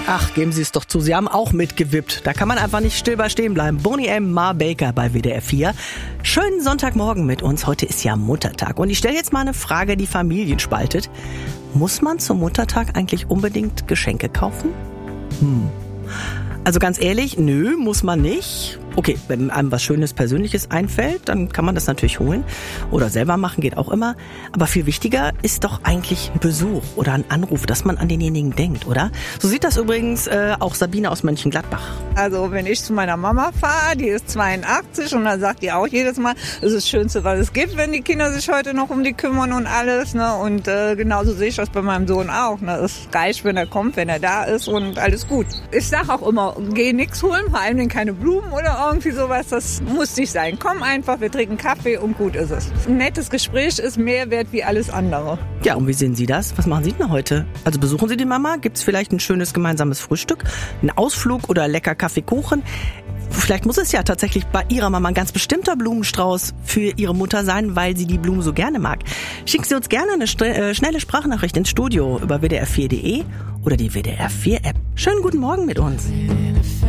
Ach, geben Sie es doch zu, Sie haben auch mitgewippt. Da kann man einfach nicht still bei stehen bleiben. Boney M. Ma Baker bei WDR 4. Schönen Sonntagmorgen mit uns. Heute ist ja Muttertag. Und ich stelle jetzt mal eine Frage, die Familien spaltet. Muss man zum Muttertag eigentlich unbedingt Geschenke kaufen? Also ganz ehrlich, nö, muss man nicht. Okay, wenn einem was Schönes, Persönliches einfällt, dann kann man das natürlich holen. Oder selber machen, geht auch immer. Aber viel wichtiger ist doch eigentlich ein Besuch oder ein Anruf, dass man an denjenigen denkt, oder? So sieht das übrigens auch Sabine aus Mönchengladbach. Also wenn ich zu meiner Mama fahre, die ist 82 und dann sagt die auch jedes Mal, das ist das Schönste, was es gibt, wenn die Kinder sich heute noch um die kümmern und alles. Ne? Und genauso sehe ich das bei meinem Sohn auch. Ne? Es reicht, wenn er kommt, wenn er da ist und alles gut. Ich sage auch immer, geh nix holen, vor allem keine Blumen oder irgendwie sowas. Das muss nicht sein. Komm einfach, wir trinken Kaffee und gut ist es. Ein nettes Gespräch ist mehr wert wie alles andere. Ja, und wie sehen Sie das? Was machen Sie denn heute? Also besuchen Sie die Mama? Gibt's vielleicht ein schönes gemeinsames Frühstück? Einen Ausflug oder lecker Kaffee, Kuchen? Vielleicht muss es ja tatsächlich bei Ihrer Mama ein ganz bestimmter Blumenstrauß für Ihre Mutter sein, weil sie die Blumen so gerne mag. Schicken Sie uns gerne eine schnelle Sprachnachricht ins Studio über wdr4.de oder die WDR 4 App. Schönen guten Morgen mit uns.